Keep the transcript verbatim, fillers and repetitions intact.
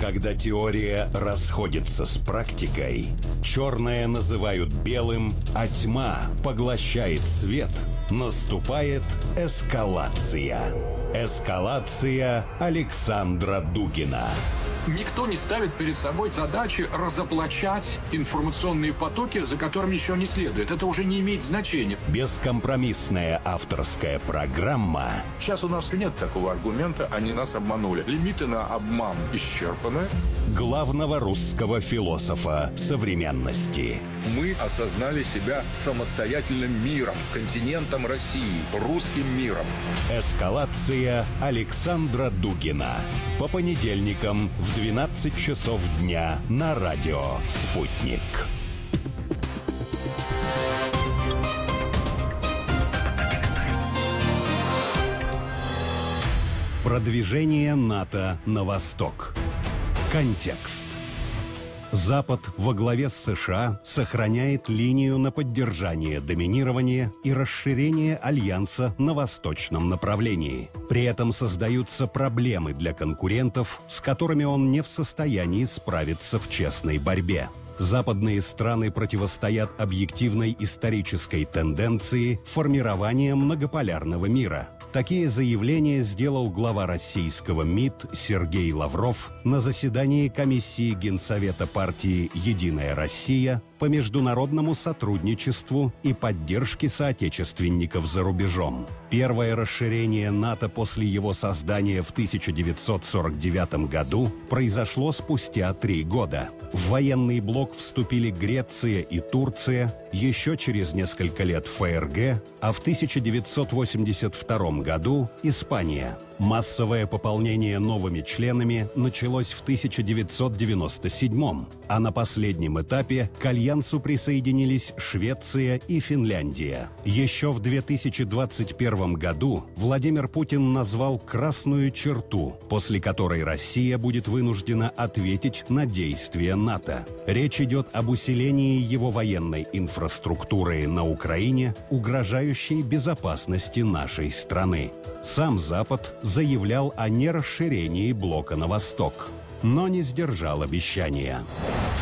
Когда теория расходится с практикой, черное называют белым, а тьма поглощает свет, наступает эскалация. Эскалация Александра Дугина. Никто не ставит перед собой задачи разоблачать информационные потоки, за которыми еще не следует. Это уже не имеет значения. Бескомпромиссная авторская программа. Сейчас у нас нет такого аргумента, они нас обманули. Лимиты на обман исчерпаны. Главного русского философа современности. Мы осознали себя самостоятельным миром, континентом России, русским миром. Эскалация Александра Дугина. По понедельникам в двенадцать часов дня на радио «Спутник». Продвижение НАТО на восток. Контекст. Запад во главе с США сохраняет линию на поддержание доминирования и расширение альянса на восточном направлении. При этом создаются проблемы для конкурентов, с которыми он не в состоянии справиться в честной борьбе. Западные страны противостоят объективной исторической тенденции формирования многополярного мира. Такие заявления сделал глава российского МИД Сергей Лавров на заседании комиссии Генсовета партии «Единая Россия» по международному сотрудничеству и поддержке соотечественников за рубежом. Первое расширение НАТО после его создания в тысяча девятьсот сорок девятом году произошло спустя три года. В военный блок вступили Греция и Турция, еще через несколько лет ФРГ, а в тысяча девятьсот восемьдесят втором году Испания. Массовое пополнение новыми членами началось в тысяча девятьсот девяносто седьмом, а на последнем этапе к альянсу присоединились Швеция и Финляндия. Еще в две тысячи двадцать первом году Владимир Путин назвал красную черту, после которой Россия будет вынуждена ответить на действия НАТО. Речь идет об усилении его военной инфраструктуры на Украине, угрожающей безопасности нашей страны. Сам Запад заявлял о нерасширении блока на восток, но не сдержал обещания.